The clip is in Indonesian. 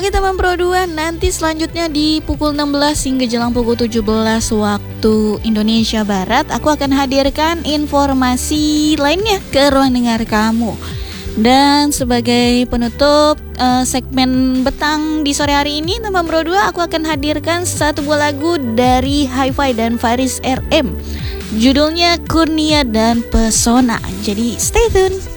Oke teman Pro 2, nanti selanjutnya di pukul 16 hingga jelang pukul 17 waktu Indonesia Barat, aku akan hadirkan informasi lainnya ke ruang dengar kamu. Dan sebagai penutup segmen Betang di sore hari ini, teman Pro 2, aku akan hadirkan satu buah lagu dari Hi-Fi dan Faris RM. Judulnya Kurnia dan Pesona. Jadi stay tune.